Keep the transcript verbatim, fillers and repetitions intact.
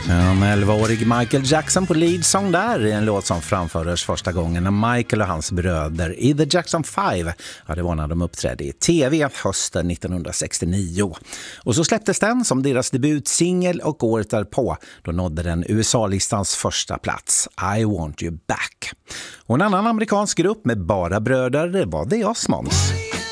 En elvaårig Michael Jackson på leadsång där i en låt som framfördes första gången när Michael och hans bröder i The Jackson Five, ja, det var när de uppträdde i tv hösten nittonhundrasextionio. Och så släpptes den som deras debutsingel och året därpå då nådde den U S A-listans första plats, I Want You Back. Och en annan amerikansk grupp med bara bröder var The Osmonds.